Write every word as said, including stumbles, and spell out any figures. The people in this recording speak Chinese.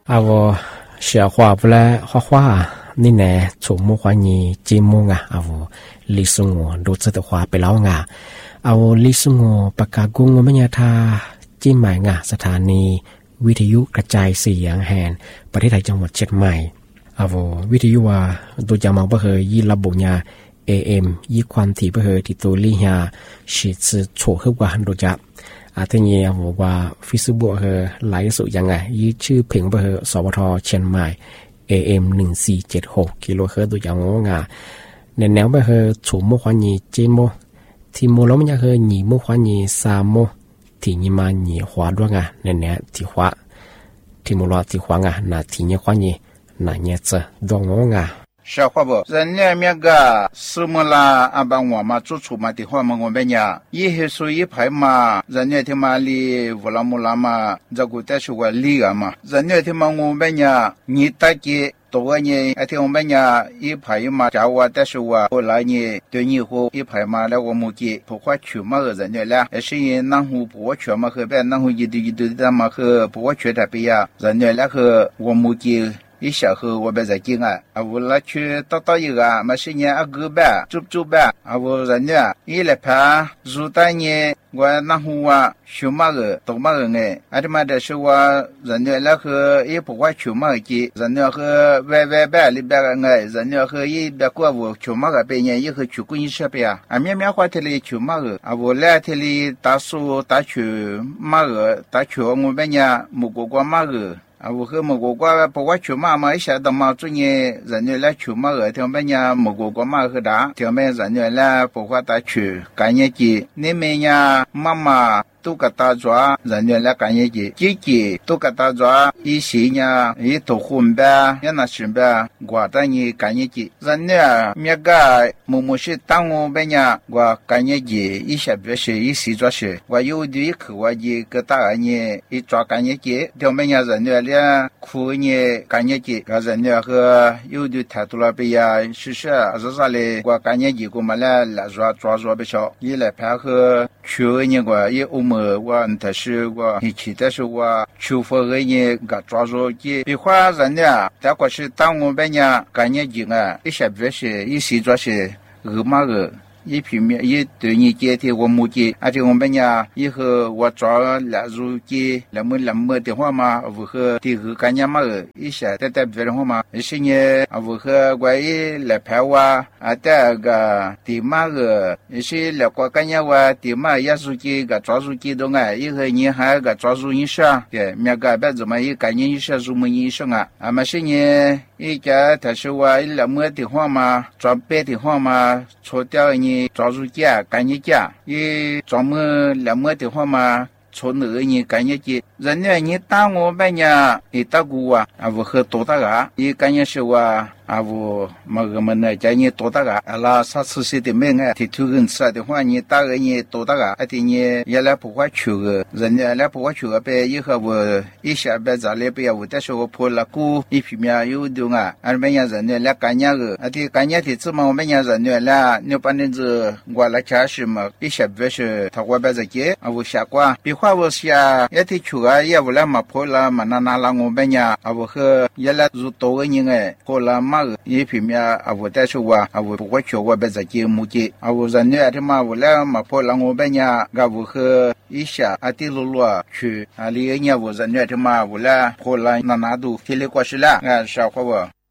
啊我学画不来画画你呢从木花你节目啊啊我历史我都知道画ไปแล้วอ่ะเอาลิสงอปากกากุงมะยาทาจิ้มหมายงะสถานีวิทยุกระจายเสียงแห่งประเทศไทยจังหวัดเชียงใหม่เอาวิทยุว่าตัวจามังเปเหยยีระบบยา เอ เอ็ม ยีความถี่เปเหยที่ตัวลี่ยาชิดสืโฉฮึกว่าหันตัวจับอาทิตย์นี้เอาว่าฟิสบุเหยหลายสุดยังไงยีชื่อเพลงเปเหยสวทเชียงใหม่ เอ เอ็ม หนึ่งสี่เจ็ดหกกิโลเฮิรตซ์ตัวอย่างงาในแนวเปเหยถูโมขวานีเจโมที่โมล้อมยาเหยหนีโมขวานีซาโมที่นี่มาหนีขวาด้วยงาในแนวที่ขวาที่โมล้อที่ขวางาหน้าที่เนี่ยขวานี那日子多我啊， 小伙伴，人家那个什么啦，阿爸我嘛做出嘛的话嘛，我们呀，一黑说一排嘛，人家他妈里乌拉木拉嘛，这个但是我理啊嘛，人家他妈我们呀，你大姐。多年，而且我们呀一排嘛，叫我但是我后来呢，对以后一排嘛，那我们给不花去嘛个人家啦，而是因南湖不花去嘛和别南湖一堆一堆的嘛和不花去那边呀，人家那和我们给。一小后我别在进啊，啊我来去到到一个，嘛是年阿哥呗，做做呗，啊我人家一来拍，如当年我那户啊，修嘛个，多嘛个哎，啊他妈的是我人家那个也不会修嘛个，人家和外外边里边个哎，人家和一边过我修嘛个别人也和去过一些边啊，啊面面花天里修嘛个，啊我来天里打树打球嘛个，打球我们家木瓜瓜嘛个。啊，我和某个国不过去嘛嘛，一下到嘛做年人家来去嘛个，条边呀某个国嘛和打，条边人家来不过打去，干业绩，你们呀妈妈。都给打抓，人家来干业绩，姐姐都给打抓，一些呢，一头混呗，也那是呗，我带你干业绩，人家那个某某是当我们呢，我干业绩，一下不是一时抓是，我有的一口我一个大呢，一抓干业绩，条面呢人家俩苦呢干业绩，个人家和有的态度了不呀，是是，是啥嘞？我干业绩，我们来来抓抓抓不少，一来配合去呢个也我们。我但是我一起但是我出发个人个抓住的，比话人家，但可是当我们呢干业绩啊，一些不是一时抓是二嘛个。一平面一对你接的我目的，而且我们呀以后我抓来入的那么那么的话嘛，如何的和干样嘛个一些在在别的话嘛，一些呢如何关于来拍我啊这个的嘛个一些来过干样我的嘛也是这个抓住机动啊，以后你还个抓住一下，对，面个别怎么一干样一下入门一上啊，啊嘛是呢一家他说我那么的话嘛，抓白的话嘛，错掉你。抓住家干一家，也专门两么的话嘛，从那个人干一家，人家你打我们呀，你打过啊，啊我和多大个，你干一是我。啊，我么个么呢？叫你多大个？啊，那啥吃些的没啊？提头人吃的话，你大个你多大个？啊，的你也来不会去个，人家来不会去个呗。以后我一下别咋来呗？我但是我破了股一平面有的啊，俺们家人家来干年个，啊的干年的怎么我们家人家来，你把那子我来开始嘛，一下别是他我别在接啊，我下关，比话我下也提去个，也不来嘛破了嘛，那那那我们家啊，我和也来入多个人哎，破了嘛。一平面啊，我但是我啊，我不会去我别在节目的啊，我人家他妈我来嘛破了我们家，啊我和一下啊地路路去啊，里人家我人家他妈我来破了那哪都天里过去了，啊，小伙伴。